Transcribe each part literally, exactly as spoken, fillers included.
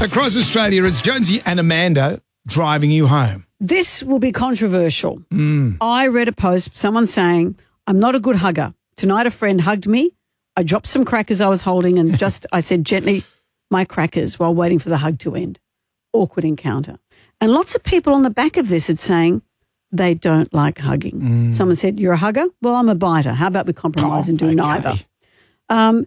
Across Australia, it's Jonesy and Amanda driving you home. This will be controversial. Mm. I read a post, someone saying, I'm not a good hugger. Tonight a friend hugged me. I dropped some crackers I was holding and just, I said gently, my crackers, while waiting for the hug to end. Awkward encounter. And lots of people on the back of this are saying they don't like hugging. Mm. Someone said, you're a hugger? Well, I'm a biter. How about we compromise oh, and do okay. neither? Um,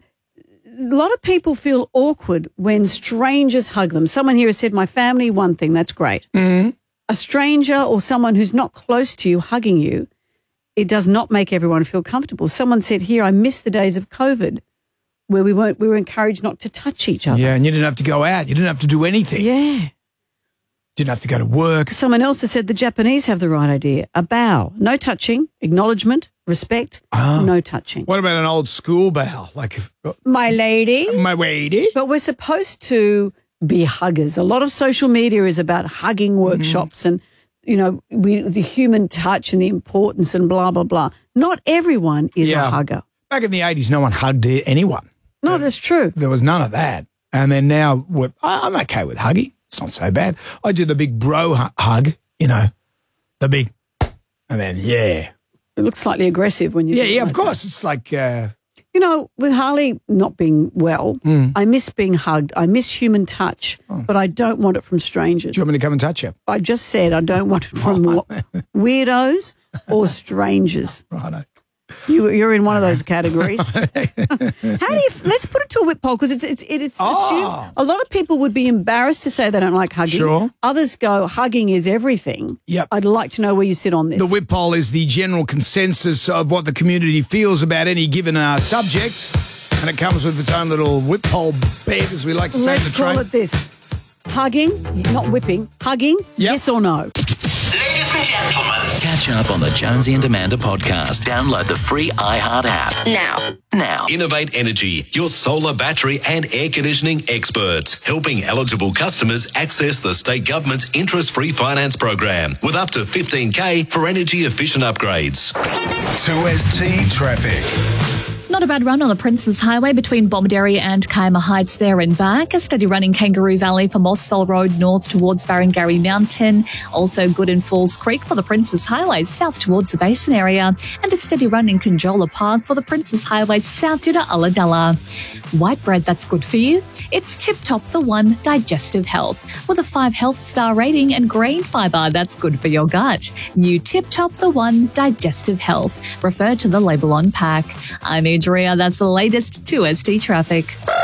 a lot of people feel awkward when strangers hug them. Someone here has said, my family, one thing, that's great. Mm. A stranger or someone who's not close to you hugging you, it does not make everyone feel comfortable. Someone said here, I miss the days of COVID where we weren't, we were encouraged not to touch each other. Yeah, and you didn't have to go out. You didn't have to do anything. Yeah. Didn't have to go to work. Someone else has said the Japanese have the right idea. A bow, no touching, acknowledgement, respect, Oh. no touching. What about an old school bow? Like, My lady. my lady? But we're supposed to be huggers. A lot of social media is about hugging workshops mm. and, you know, we, the human touch and the importance and blah, blah, blah. Not everyone is Yeah. a hugger. Back in the eighties, no one hugged anyone. No, that's true. There was none of that. And then now, we're, I'm okay with hugging. It's not so bad. I do the big bro hu- hug, you know, the big, and then, yeah. It looks slightly aggressive when you Yeah, do it yeah, like of course. It's like, uh, You know, with Harley not being well, Mm. I miss being hugged. I miss human touch, Oh. but I don't want it from strangers. do you want me to come and touch you? I just said I don't want it from wa- weirdos or strangers. Righto. You, you're in one of those categories. How do you? Let's put it to a whip poll because it's it's it's Oh. assumed a lot of people would be embarrassed to say they don't like hugging. Sure. Others go hugging is everything. Yep. I'd like to know where you sit on this. The whip poll is the general consensus of what the community feels about any given uh, subject, and it comes with its own little whip poll bed, as we like to say in Let's the call train. it this: hugging, not whipping. Hugging, Yep. yes or no? Ladies and gentlemen. Catch up on the Jonesy and Amanda podcast. Download the free iHeart app. Now. Now. Innovate Energy, your solar, battery and air conditioning experts, helping eligible customers access the state government's interest-free finance program with up to fifteen K for energy-efficient upgrades. two S T traffic. Not a bad run on the Princes Highway between Bomaderry and Kiama Heights there and back. A steady run in Kangaroo Valley for Mossfell Road north towards Barangarry Mountain. Also good in Falls Creek for the Princes Highway south towards the Basin area. And a steady run in Conjola Park for the Princes Highway south to Ulladulla. White bread that's good for you? It's Tip Top the One Digestive Health with a five health star rating and grain fibre that's good for your gut. New Tip Top the One Digestive Health. Refer to the label on pack. I'm Adria. That's the latest two S T traffic.